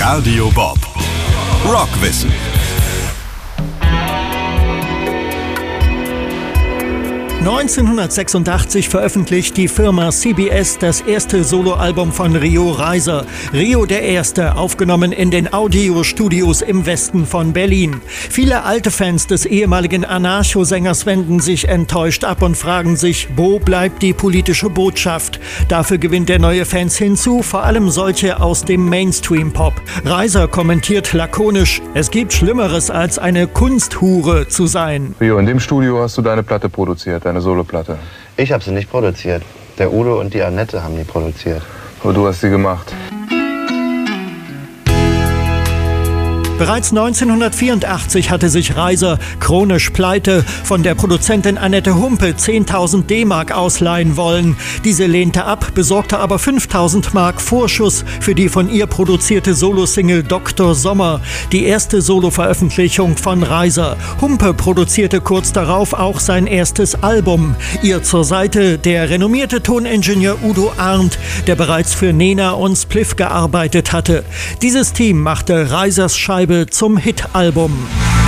Radio Bob. Rockwissen. (1986) veröffentlicht die Firma CBS das erste Soloalbum von Rio Reiser. Rio der Erste, aufgenommen in den Audiostudios im Westen von Berlin. Viele alte Fans des ehemaligen Anarcho-Sängers wenden sich enttäuscht ab und fragen sich, wo bleibt die politische Botschaft? Dafür gewinnt er neue Fans hinzu, vor allem solche aus dem Mainstream-Pop. Reiser kommentiert lakonisch, es gibt Schlimmeres als eine Kunsthure zu sein. Rio, in dem Studio hast du deine Platte produziert, eine Soloplatte. Ich habe sie nicht produziert. Der Udo und die Annette haben die produziert. Und du hast sie gemacht. Bereits 1984 hatte sich Reiser, chronisch pleite, von der Produzentin Annette Humpe 10.000 D-Mark ausleihen wollen. Diese lehnte ab, besorgte aber 5.000 Mark Vorschuss für die von ihr produzierte Solosingle Dr. Sommer, die erste Solo-Veröffentlichung von Reiser. Humpe produzierte kurz darauf auch sein erstes Album. Ihr zur Seite der renommierte Toningenieur Udo Arndt, der bereits für Nena und Spliff gearbeitet hatte. Dieses Team machte Reisers Scheibe zum Hit-Album.